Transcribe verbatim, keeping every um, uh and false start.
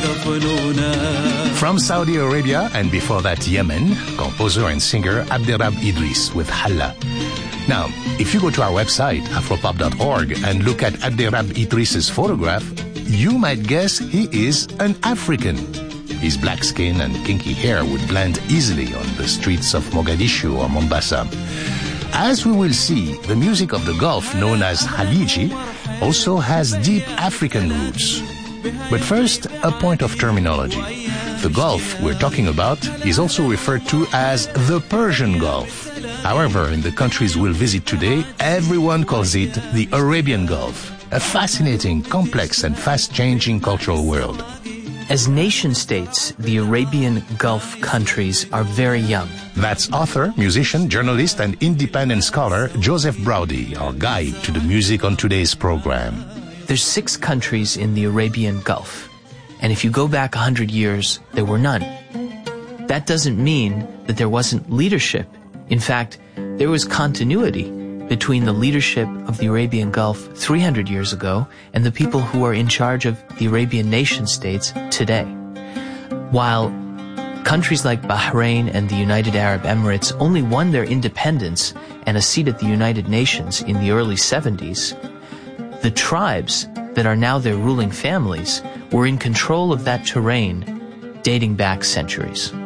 From Saudi Arabia and before that Yemen, composer and singer Abderrab Idris with Halla. Now, if you go to our website, afropop dot org, and look at Abderrab Idris's photograph, you might guess he is an African. His black skin and kinky hair would blend easily on the streets of Mogadishu or Mombasa. As we will see, the music of the Gulf, known as Khaliji, also has deep African roots. But first, a point of terminology. The Gulf we're talking about is also referred to as the Persian Gulf. However, in the countries we'll visit today, everyone calls it the Arabian Gulf, a fascinating, complex, and fast-changing cultural world. As nation-states, the Arabian Gulf countries are very young. That's author, musician, journalist, and independent scholar Joseph Braudy, our guide to the music on today's program. There's six countries in the Arabian Gulf, and if you go back a hundred years, there were none. That doesn't mean that there wasn't leadership. In fact, there was continuity between the leadership of the Arabian Gulf three hundred years ago and the people who are in charge of the Arabian nation-states today. While countries like Bahrain and the United Arab Emirates only won their independence and a seat at the United Nations in the early seventies, the tribes that are now their ruling families were in control of that terrain dating back centuries.